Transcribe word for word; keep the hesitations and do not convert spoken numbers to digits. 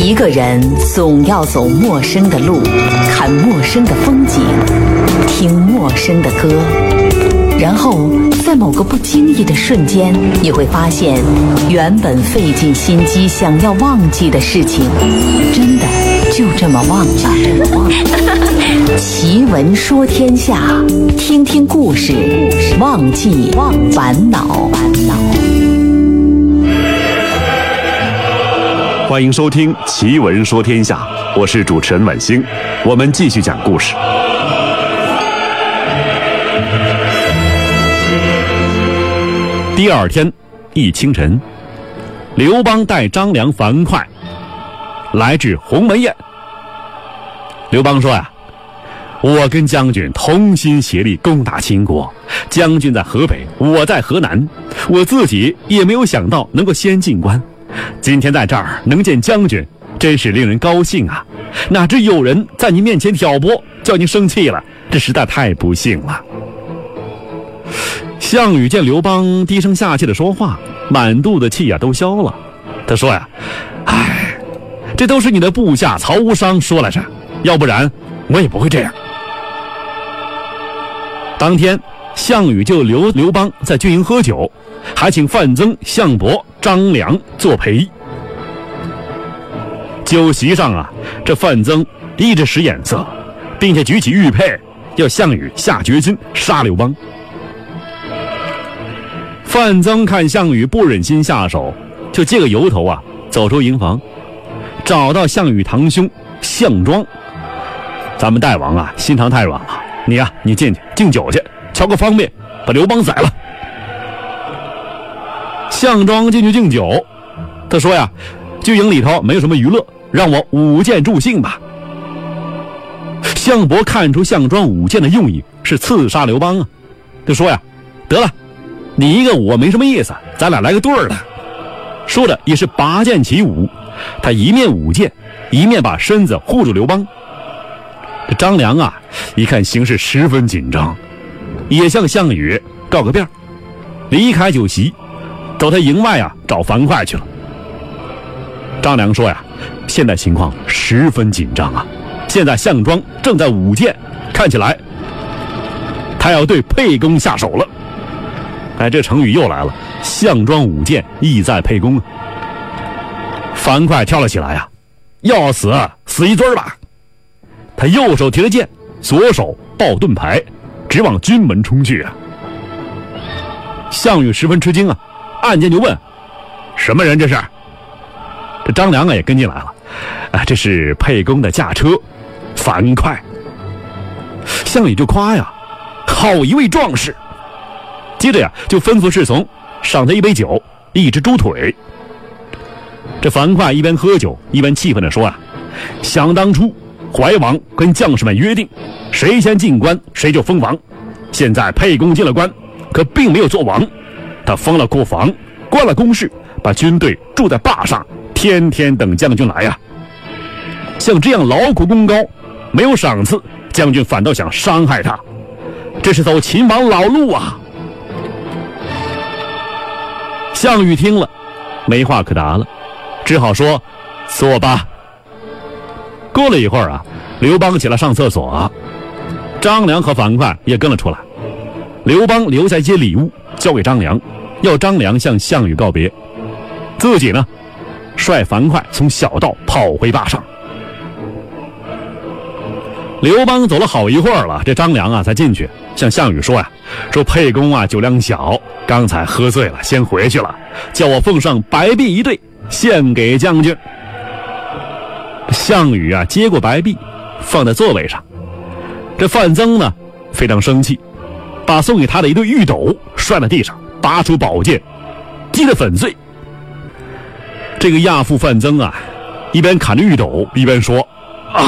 一个人总要走陌生的路，看陌生的风景，听陌生的歌，然后在某个不经意的瞬间，你会发现原本费尽心机想要忘记的事情，真的就这么忘记了。奇闻说天下，听听故事，忘记烦恼。 欢迎收听《奇闻说天下》，我是主持人晚星，我们继续讲故事。第二天一清晨，刘邦带张良、樊哙来至鸿门宴。刘邦说呀，我跟将军同心协力攻打秦国，将军在河北，我在河南，我自己也没有想到能够先进关，今天在这儿能见将军，真是令人高兴啊！哪知有人在您面前挑拨，叫您生气了，这实在太不幸了。项羽见刘邦低声下气的说话，满肚的气啊都消了。他说呀，唉，这都是你的部下曹无伤说来着，要不然我也不会这样。当天项羽就留刘邦在军营喝酒，还请范增、项伯、张良作陪。酒席上啊，这范增一直使眼色，并且举起玉佩，要项羽下决心杀刘邦。范增看项羽不忍心下手，就借个由头啊，走出营房，找到项羽堂兄项庄。咱们大王啊，心肠太软了，你呀、啊，你进去敬酒去，瞧个方便，把刘邦宰了。项庄进去敬酒，他说呀，军营里头没有什么娱乐，让我舞剑助兴吧。项伯看出项庄舞剑的用意是刺杀刘邦啊，他说呀，得了，你一个我没什么意思，咱俩来个对儿的。说的也是拔剑起舞，他一面舞剑，一面把身子护住刘邦。这张良啊，一看形势十分紧张，也向项羽告个遍，离开酒席，走他营外啊找樊哙去了。张良说呀，现在情况十分紧张啊，现在项庄正在舞剑，看起来他要对沛公下手了。哎，这成语又来了，项庄舞剑，意在沛公。樊哙跳了起来啊，要死死一尊吧。他右手提着剑，左手抱盾牌，直往军门冲去啊。项羽十分吃惊啊，按剑就问，什么人这是？这张良啊也跟进来了，啊，这是沛公的驾车樊哙。项羽就夸呀，好一位壮士。接着呀就吩咐侍从赏他一杯酒，一只猪腿。这樊哙一边喝酒一边气愤地说啊，想当初怀王跟将士们约定，谁先进关谁就封王，现在沛公进了关，可并没有做王，他封了国防，关了宫室，把军队驻在坝上，天天等将军来呀、啊。像这样劳苦功高，没有赏赐，将军反倒想伤害他，这是走秦王老路啊。项羽听了没话可答了，只好说，坐吧。过了一会儿啊，刘邦起来上厕所啊，张良和樊哙也跟了出来。刘邦留下一些礼物交给张良，要张良向项羽告别，自己呢率樊哙从小道跑回坝上。刘邦走了好一会儿了，这张良啊才进去向项羽说呀、啊，说沛公啊酒量小，刚才喝醉了，先回去了，叫我奉上白璧一对，献给将军。项羽啊接过白璧，放在座位上。这范增呢非常生气，把送给他的一对玉斗摔在地上，拔出宝剑击得粉碎。这个亚父范增啊一边砍着玉斗，一边说，